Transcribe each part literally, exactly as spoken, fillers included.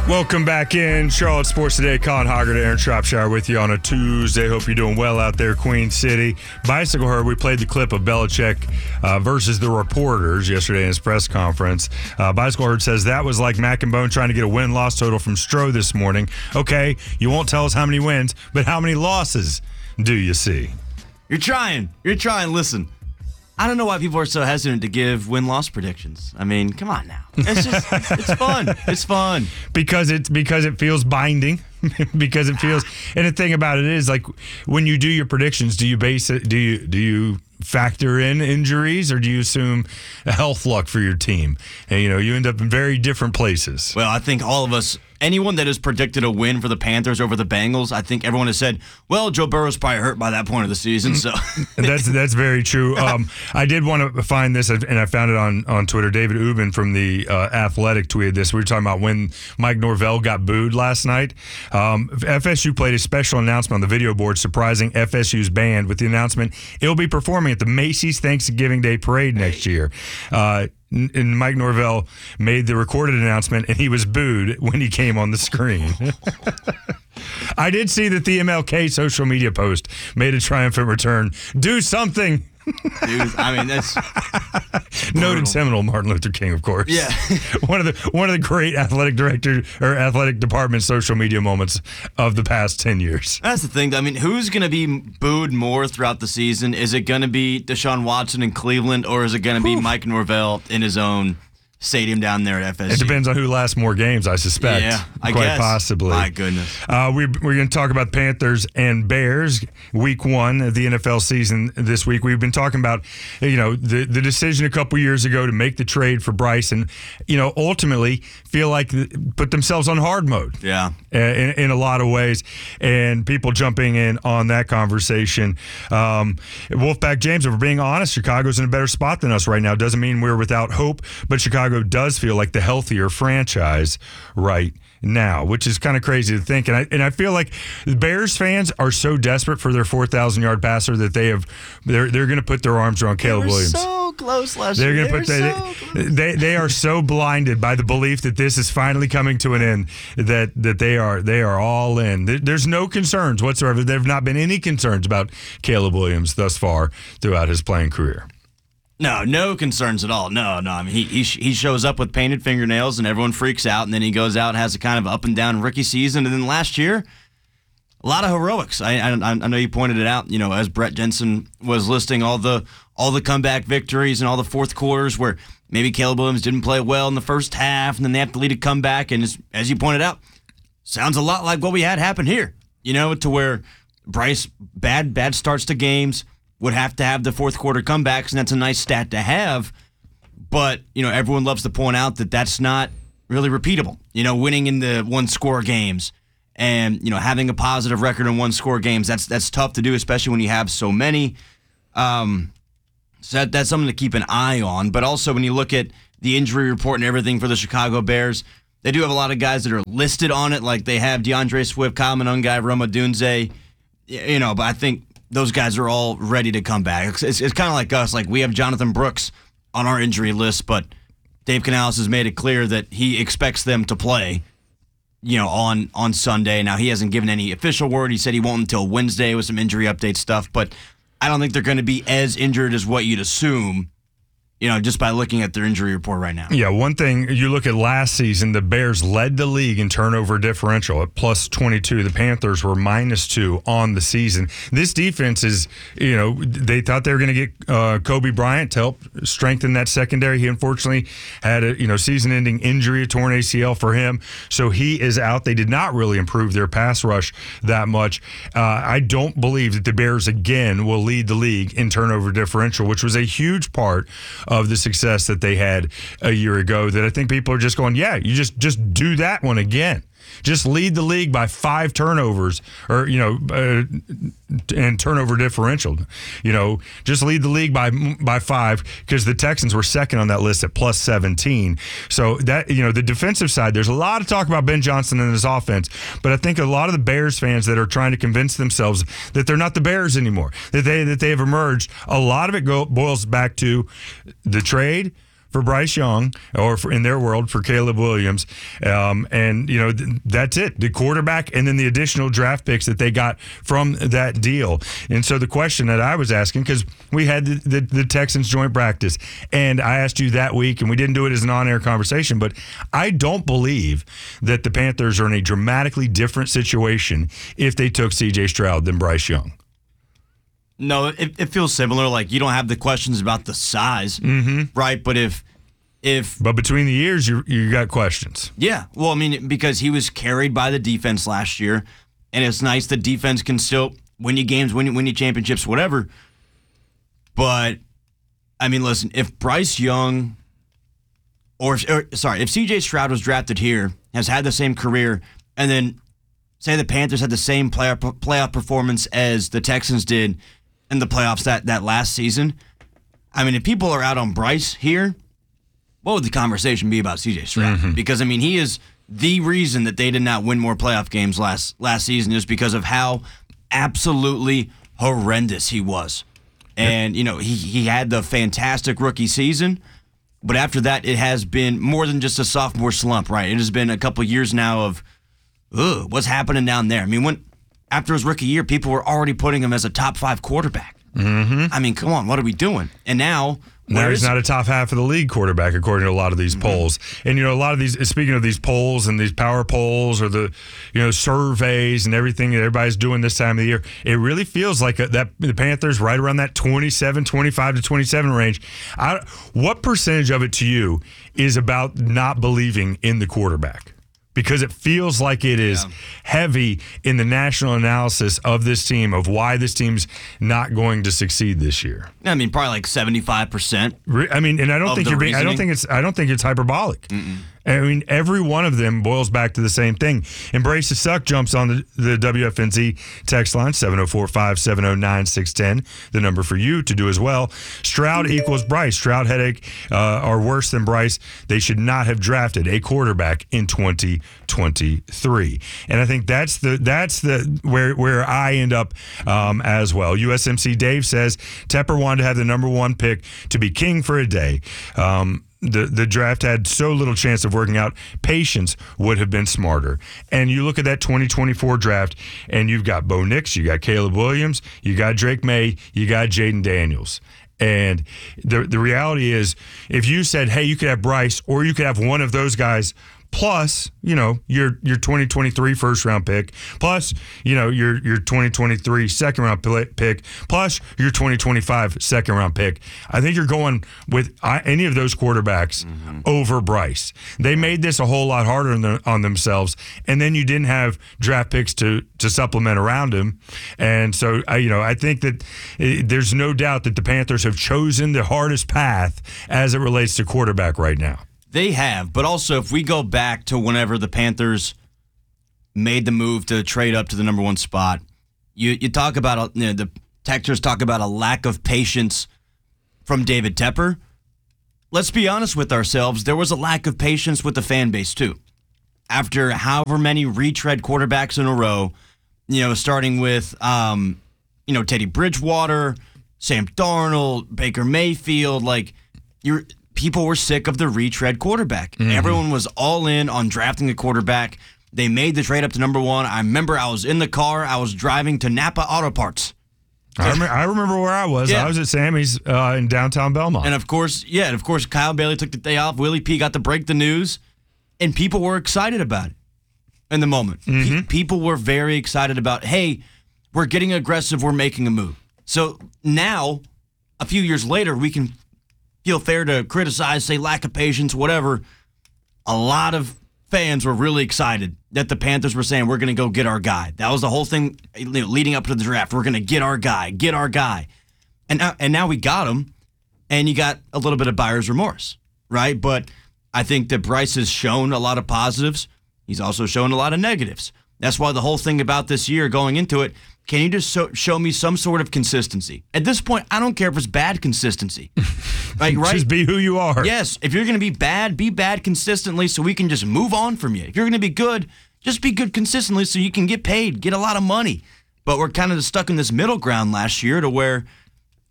Welcome back in. Charlotte Sports Today. Colin Hoggard, Aaron Shropshire with you on a Tuesday. Hope you're doing well out there, Queen City. Bicycle Herd, we played the clip of Belichick uh, versus the reporters yesterday in his press conference. Uh, Bicycle Herd says that was like Mac and Bone trying to get a win-loss total from Stroh this morning. Okay, you won't tell us how many wins, but how many losses do you see? You're trying. You're trying. Listen, I don't know why people are so hesitant to give win-loss predictions. I mean, come on now. It's just, it's fun. It's fun. Because it, because it feels binding. because it feels, and the thing about it is, like, when you do your predictions, do you base it, do you, do you factor in injuries, or do you assume a health luck for your team? And, you know, you end up in very different places. Well, I think all of us, anyone that has predicted a win for the Panthers over the Bengals, I think everyone has said, well, Joe Burrow's probably hurt by that point of the season. So that's that's very true. Um, I did want to find this, and I found it on, on Twitter. David Ubben from the uh, Athletic tweeted this. We were talking about when Mike Norvell got booed last night. Um, F S U played a special announcement on the video board surprising F S U's band with the announcement it'll be performing at the Macy's Thanksgiving Day Parade next year. Uh, And Mike Norvell made the recorded announcement, and he was booed when he came on the screen. I did see that the M L K social media post made a triumphant return. Do something. Dude, I mean, that's noted Seminole Martin Luther King, of course. Yeah. one of the one of the great athletic director or athletic department social media moments of the past ten years. That's the thing. I mean, who's going to be booed more throughout the season? Is it going to be Deshaun Watson in Cleveland, or is it going to be Mike Norvell in his own stadium down there at F S U? It depends on who lasts more games, I suspect. Yeah, I quite guess. possibly. My goodness. Uh, we, we're going to talk about Panthers and Bears, week one of the N F L season this week. We've been talking about, you know, the, the decision a couple years ago to make the trade for Bryce and, you know, ultimately feel like put themselves on hard mode. Yeah. In, in a lot of ways, and people jumping in on that conversation. Um, Wolfpack James, if we're being honest, Chicago's in a better spot than us right now. Doesn't mean we're without hope, but Chicago does feel like the healthier franchise right now, which is kind of crazy to think. And I and I feel like the Bears fans are so desperate for their four thousand yard passer that they have they're they're going to put their arms around Caleb they were Williams. So close last they're year. Going to put so they, they they are so blinded by the belief that this is finally coming to an end that that they are they are all in. There's no concerns whatsoever. There have not been any concerns about Caleb Williams thus far throughout his playing career. No, no concerns at all. No, no. I mean, he he he shows up with painted fingernails, and everyone freaks out, and then he goes out and has a kind of up and down rookie season. And then last year, a lot of heroics. I I, I know you pointed it out. You know, as Brett Jensen was listing all the all the comeback victories and all the fourth quarters where maybe Caleb Williams didn't play well in the first half, and then they have to lead a comeback. And as, as you pointed out, sounds a lot like what we had happen here. You know, to where Bryce bad bad starts to games. Would have to have the fourth quarter comebacks, and that's a nice stat to have. But, you know, everyone loves to point out that that's not really repeatable. You know, winning in the one-score games and, you know, having a positive record in one-score games, that's that's tough to do, especially when you have so many. Um, so that, that's something to keep an eye on. But also when you look at the injury report and everything for the Chicago Bears, they do have a lot of guys that are listed on it. Like they have DeAndre Swift, Kyle Monangai, Rome Odunze, you know, but I think those guys are all ready to come back. It's, it's, it's kind of like us. Like, we have Jonathan Brooks on our injury list, but Dave Canales has made it clear that he expects them to play, you know, on, on Sunday. Now, he hasn't given any official word. He said he won't until Wednesday with some injury update stuff, but I don't think they're going to be as injured as what you'd assume, you know, just by looking at their injury report right now. Yeah, one thing, you look at last season, the Bears led the league in turnover differential at plus twenty-two. The Panthers were minus two on the season. This defense is, you know, they thought they were going to get uh, Kobe Bryant to help strengthen that secondary. He unfortunately had a, you know, season-ending injury, a torn A C L for him, so he is out. They did not really improve their pass rush that much. Uh, I don't believe that the Bears, again, will lead the league in turnover differential, which was a huge part of the success that they had a year ago, that I think people are just going, yeah, you just just do that one again. Just lead the league by five turnovers, or, you know, uh, and turnover differential. You know, just lead the league by by five, because the Texans were second on that list at plus seventeen. So that, you know, the defensive side, there's a lot of talk about Ben Johnson and his offense, but I think a lot of the Bears fans that are trying to convince themselves that they're not the Bears anymore, that they that they have emerged, a lot of it go, boils back to the trade for Bryce Young, or for, in their world for Caleb Williams, um, and you know th- that's it. The quarterback, and then the additional draft picks that they got from that deal. And so the question that I was asking, because we had the, the, the Texans joint practice, and I asked you that week, and we didn't do it as an on-air conversation, but I don't believe that the Panthers are in a dramatically different situation if they took C J Stroud than Bryce Young. No, it, it feels similar. Like, you don't have the questions about the size, Mm-hmm. right? But if if But between the years, you you got questions. yeah, well, I mean, because he was carried by the defense last year, and it's nice the defense can still win you games, win you, win you championships, whatever. But I mean, listen, if Bryce Young, or, if, or sorry, if C J Stroud was drafted here, has had the same career, and then say the Panthers had the same playoff playoff performance as the Texans did in the playoffs that, that last season, I mean, if people are out on Bryce here, what would the conversation be about C J Stroud? Mm-hmm. Because, I mean, he is the reason that they did not win more playoff games last last season, just because of how absolutely horrendous he was. And, you know, he, he had the fantastic rookie season, but after that, it has been more than just a sophomore slump, right? It has been a couple years now of, ugh, what's happening down there? I mean, when after his rookie year, people were already putting him as a top five quarterback. Mm-hmm. I mean, come on, what are we doing? And now, Now where he's is not a top half of the league quarterback, according to a lot of these Mm-hmm. polls. And, you know, a lot of these, speaking of these polls and these power polls or the, you know, surveys and everything that everybody's doing this time of the year, it really feels like a, that the Panthers right around that twenty-seven, twenty-five to twenty-seven range. I, what percentage of it to you is about not believing in the quarterback? Because it feels like it is Yeah. heavy in the national analysis of this team, of why this team's not going to succeed this year. I mean, probably like seventy-five percent. Re- I mean, and I don't Of think the you're being. I don't reasoning? think it's. I don't think it's hyperbolic. I mean, every one of them boils back to the same thing. Embrace the Suck jumps on the, the W F N Z text line, seven oh four five, seven oh nine, six one oh, the number for you to do as well. Stroud equals Bryce. Stroud headache uh, are worse than Bryce. They should not have drafted a quarterback in twenty twenty-three. And I think that's the that's the where where I end up um, as well. U S M C Dave says Tepper wanted to have the number one pick to be king for a day. Um, The the draft had so little chance of working out. Patience would have been smarter. And you look at that twenty twenty-four draft, and you've got Bo Nix, you got Caleb Williams, you got Drake May, you got Jaden Daniels. And the the reality is, if you said, hey, you could have Bryce, or you could have one of those guys, plus, you know, your your twenty twenty-three first round pick, plus, you know, your your twenty twenty-three second round pick, plus your twenty twenty-five second round pick. I think you're going with uh, any of those quarterbacks mm-hmm. over Bryce. They made this a whole lot harder on, the, on themselves, and then you didn't have draft picks to to supplement around him. And so, I, you know, I think that it, there's no doubt that the Panthers have chosen the hardest path as it relates to quarterback right now. They have, but also if we go back to whenever the Panthers made the move to trade up to the number one spot, you you talk about, a, you know, the Texans talk about a lack of patience from David Tepper. Let's be honest with ourselves, there was a lack of patience with the fan base too. After however many retread quarterbacks in a row, you know, starting with, um, you know, Teddy Bridgewater, Sam Darnold, Baker Mayfield, like you're. People were sick of the retread quarterback. Mm-hmm. Everyone was all in on drafting a quarterback. They made the trade up to number one. I remember I was in the car. I was driving to Napa Auto Parts. I remember, I remember where I was. Yeah. I was at Sammy's uh, in downtown Belmont. And of course, yeah, and of course, Kyle Bailey took the day off. Willie P got to break the news, and people were excited about it in the moment. Mm-hmm. Pe- people were very excited about, hey, we're getting aggressive. We're making a move. So now, a few years later, we can feel fair to criticize, say lack of patience, whatever. A lot of fans were really excited that the Panthers were saying, we're going to go get our guy. That was the whole thing, you know, leading up to the draft. We're going to get our guy, get our guy. And now, and now we got him, and you got a little bit of buyer's remorse, right? But I think that Bryce has shown a lot of positives. He's also shown a lot of negatives. That's why the whole thing about this year going into it, can you just so, show me some sort of consistency? At this point, I don't care if it's bad consistency. Like, right? Just be who you are. Yes. If you're going to be bad, be bad consistently so we can just move on from you. If you're going to be good, just be good consistently so you can get paid, get a lot of money. But we're kind of stuck in this middle ground last year to where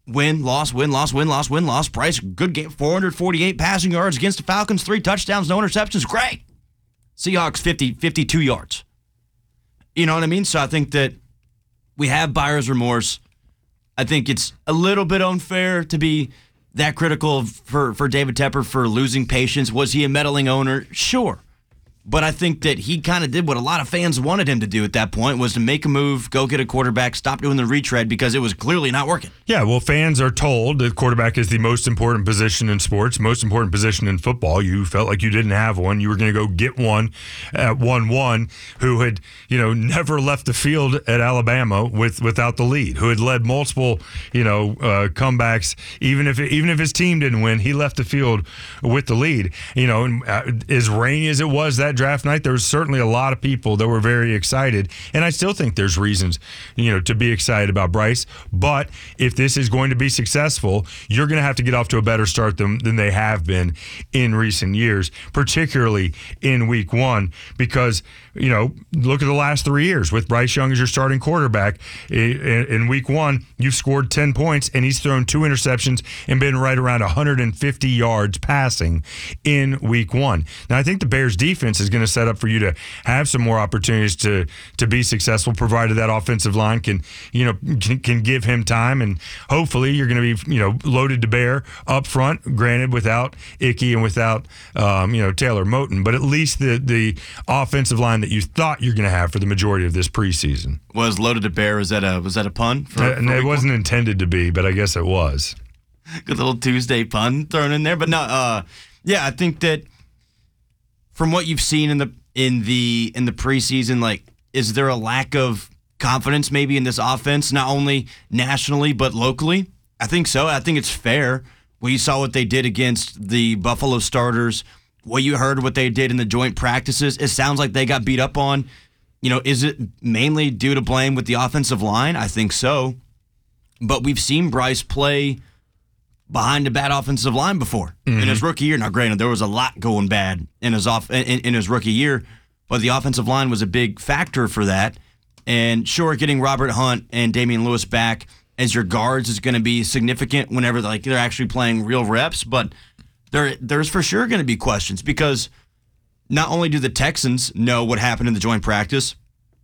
win, loss, win, loss, win, loss, win, loss. Bryce, good game, four hundred forty-eight passing yards against the Falcons, three touchdowns, no interceptions. Great. Seahawks, fifty, fifty-two yards. You know what I mean? So I think that we have buyer's remorse. I think it's a little bit unfair to be that critical of, for, for David Tepper for losing patience. Was he a meddling owner? Sure. But I think that he kind of did what a lot of fans wanted him to do at that point, was to make a move, go get a quarterback, stop doing the retread because it was clearly not working. Yeah, well, fans are told that quarterback is the most important position in sports, most important position in football. You felt like you didn't have one. You were going to go get one at one one who had, you know, never left the field at Alabama with without the lead, who had led multiple, you know, uh, comebacks. Even if even if his team didn't win, he left the field with the lead. You know, and uh, as rainy as it was that draft night, there was certainly a lot of people that were very excited, and I still think there's reasons, you know, to be excited about Bryce. But if this is going to be successful, you're going to have to get off to a better start than, than they have been in recent years, particularly in week one, because, you know, look at the last three years with Bryce Young as your starting quarterback. In, in week one, you've scored ten points, and he's thrown two interceptions and been right around one hundred fifty yards passing in week one. Now, I think the Bears defense is going to set up for you to have some more opportunities to to be successful, provided that offensive line can, you know, can, can give him time, and hopefully you're going to be, you know, loaded to bear up front. Granted, without Ickey and without um, you know, Taylor Moton, but at least the the offensive line that you thought you're going to have for the majority of this preseason was loaded to bear. Was that a was that a pun? For, uh, for it wasn't one? intended to be, but I guess it was. Good little Tuesday pun thrown in there, but no, uh, yeah, I think that from what you've seen in the in the in the preseason, like, is there a lack of confidence maybe in this offense, not only nationally but locally? I think so. I think it's fair. When you saw what they did against the Buffalo starters, what you heard what they did in the joint practices, it sounds like they got beat up on. You know, is it mainly due to blame with the offensive line? I think so. But we've seen Bryce play behind a bad offensive line before mm-hmm. in his rookie year. Now, granted, there was a lot going bad in his off in, in his rookie year, but the offensive line was a big factor for that. And sure, getting Robert Hunt and Damian Lewis back as your guards is going to be significant whenever like they're actually playing real reps. But there, there's for sure going to be questions, because not only do the Texans know what happened in the joint practice,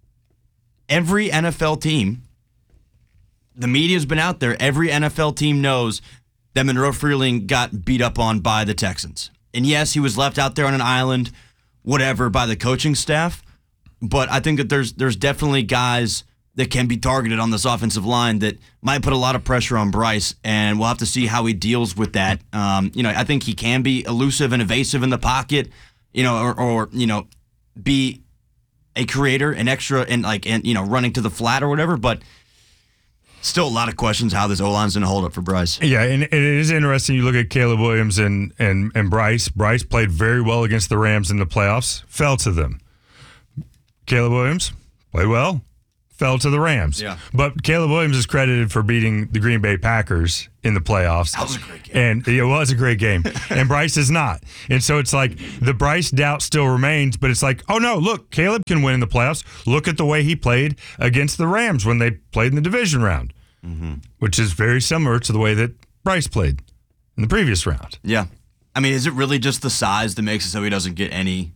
every N F L team, the media's been out there, every N F L team knows that Monroe Freeling got beat up on by the Texans. And yes, he was left out there on an island, whatever, by the coaching staff. But I think that there's there's definitely guys that can be targeted on this offensive line that might put a lot of pressure on Bryce, and we'll have to see how he deals with that. Um, you know, I think he can be elusive and evasive in the pocket, you know, or, or you know, be a creator, an extra, and like, and you know, running to the flat or whatever. But still, a lot of questions how this O-line's going to hold up for Bryce. Yeah, and it is interesting. You look at Caleb Williams and and and Bryce. Bryce played very well against the Rams in the playoffs. Fell to them. Caleb Williams played well. Fell to the Rams. Yeah. But Caleb Williams is credited for beating the Green Bay Packers in the playoffs. That was a great game. And it was a great game. And Bryce is not. And so it's like the Bryce doubt still remains, but it's like, oh no, look, Caleb can win in the playoffs. Look at the way he played against the Rams when they played in the division round, mm-hmm. which is very similar to the way that Bryce played in the previous round. Yeah. I mean, is it really just the size that makes it so he doesn't get any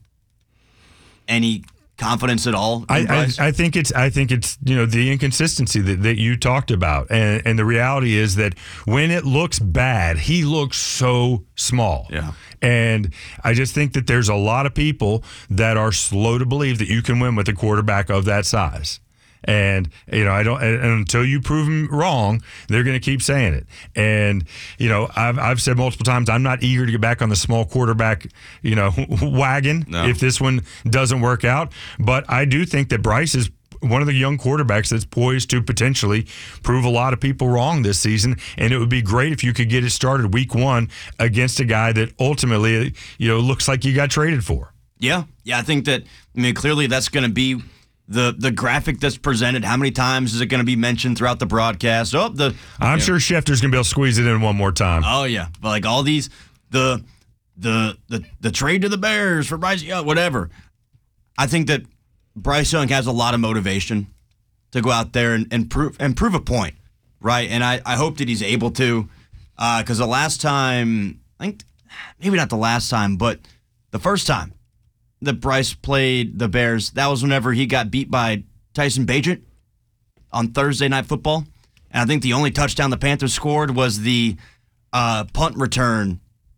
any confidence at all? I, I, I think it's I think it's you know the inconsistency that, that you talked about, and and the reality is that when it looks bad, he looks so small. Yeah. And I just think that there's a lot of people that are slow to believe that you can win with a quarterback of that size. And, you know, I don't, and until you prove them wrong, they're going to keep saying it. And, you know, I've, I've said multiple times, I'm not eager to get back on the small quarterback, you know, wagon no. if this one doesn't work out. But I do think that Bryce is one of the young quarterbacks that's poised to potentially prove a lot of people wrong this season. And it would be great if you could get it started week one against a guy that ultimately, you know, looks like you got traded for. Yeah. Yeah. I think that, I mean, clearly that's going to be The the graphic that's presented. How many times is it going to be mentioned throughout the broadcast? Oh, the I'm you sure know. Schefter's going to be able to squeeze it in one more time. Oh yeah, but like all these the the the the trade to the Bears for Bryce Young, whatever. I think that Bryce Young has a lot of motivation to go out there and, and prove and prove a point. right? And I, I hope that he's able to, because uh, the last time, I think, maybe not the last time, but the first time that Bryce played the Bears, that was whenever he got beat by Tyson Bagent on Thursday Night Football. And I think the only touchdown the Panthers scored was the uh, punt return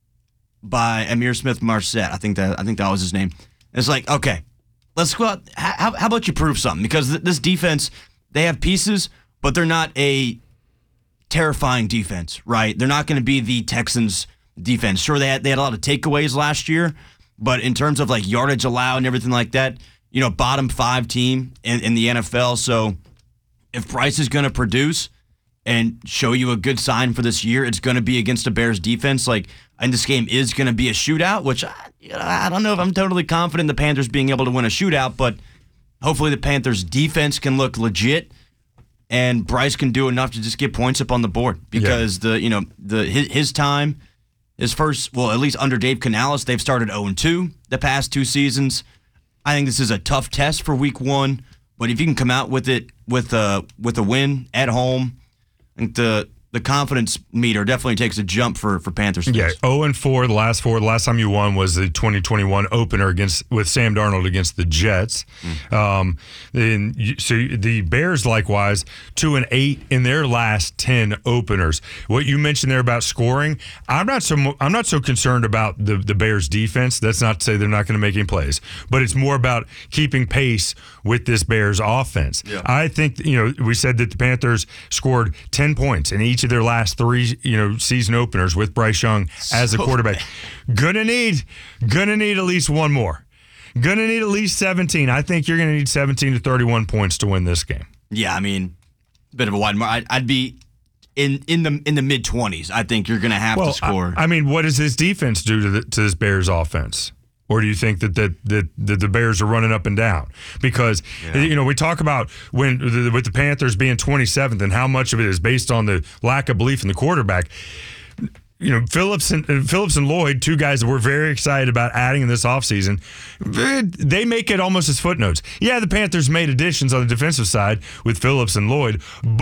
by Amir Smith-Marset. I think that I think that was his name. It's like, okay, let's go out. How, how about you prove something? Because th- this defense, they have pieces, but they're not a terrifying defense, right? They're not going to be the Texans defense. Sure, they had, they had a lot of takeaways last year, but in terms of like yardage allowed and everything like that, you know, bottom five team in, in the N F L. So if Bryce is going to produce and show you a good sign for this year, it's going to be against a Bears defense. Like, and this game is going to be a shootout, which I, you know, I don't know if I'm totally confident the Panthers being able to win a shootout, but hopefully the Panthers defense can look legit and Bryce can do enough to just get points up on the board because yeah. the you know the his, his time, his first, well, at least under Dave Canales, they've started oh and two the past two seasons. I think this is a tough test for week one, but if you can come out with it with a with a win at home, I think the the confidence meter definitely takes a jump for for Panthers. Yeah, oh and four the last four. The last time you won was the twenty twenty-one opener against with Sam Darnold against the Jets. Mm. Um, and you, so the Bears likewise two and eight in their last ten openers. What you mentioned there about scoring, I'm not so I'm not so concerned about the the Bears defense. That's not to say they're not going to make any plays, but it's more about keeping pace with this Bears offense. Yeah. I think you know we said that the Panthers scored ten points in each of their last three, you know, season openers with Bryce Young as so a quarterback. Bad. Gonna need, gonna need at least one more. Gonna need at least seventeen. I think you're gonna need seventeen to thirty-one points to win this game. Yeah, I mean, a bit of a wide mark. I'd, I'd be in in the in the mid twenties. I think you're gonna have well, to score. I, I mean, what does this defense do to the, to this Bears offense? Or do you think that that, that that the Bears are running up and down? Because yeah. you know we talk about when with the Panthers being twenty-seventh and how much of it is based on the lack of belief in the quarterback. You know, Phillips and Phillips and Lloyd, two guys that we're very excited about adding in this offseason, they make it almost as footnotes. Yeah, the Panthers made additions on the defensive side with Phillips and Lloyd,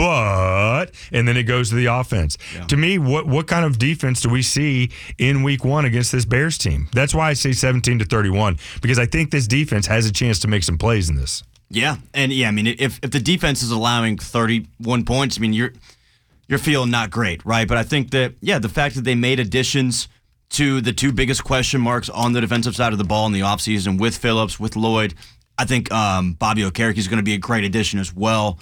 but and then it goes to the offense. Yeah. To me, what what kind of defense do we see in week one against this Bears team? That's why I say seventeen to thirty-one, because I think this defense has a chance to make some plays in this. Yeah, and yeah, I mean, if if the defense is allowing thirty-one points, I mean, you're You're feeling not great, right? But I think that, yeah, the fact that they made additions to the two biggest question marks on the defensive side of the ball in the offseason with Phillips, with Lloyd, I think um, Bobby Okereke is going to be a great addition as well.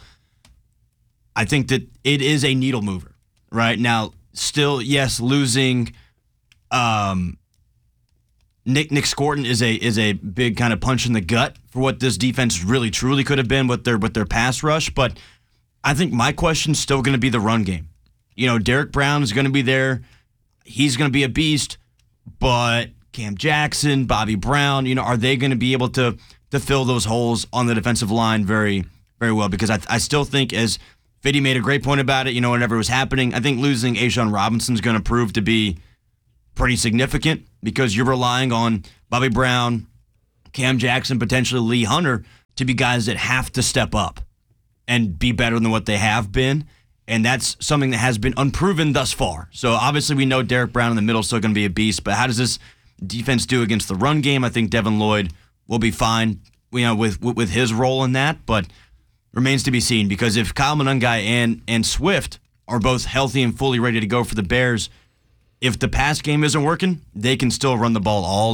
I think that it is a needle mover, right? Now, still, yes, losing um, Nick Nick Scorton is a is a big kind of punch in the gut for what this defense really, truly could have been with their with their pass rush, but I think my question's still going to be the run game. You know, Derek Brown is going to be there. He's going to be a beast, but Cam Jackson, Bobby Brown, you know, are they going to be able to to fill those holes on the defensive line very, very well? Because I, I still think, as Fitty made a great point about it, you know, whenever it was happening, I think losing A'Shawn Robinson is going to prove to be pretty significant because you're relying on Bobby Brown, Cam Jackson, potentially Lee Hunter to be guys that have to step up and be better than what they have been. And that's something that has been unproven thus far. So obviously we know Derek Brown in the middle is still going to be a beast, but how does this defense do against the run game? I think Devin Lloyd will be fine, you know, with with his role in that, but remains to be seen, because if Kyle Monangai and, and Swift are both healthy and fully ready to go for the Bears, if the pass game isn't working, they can still run the ball all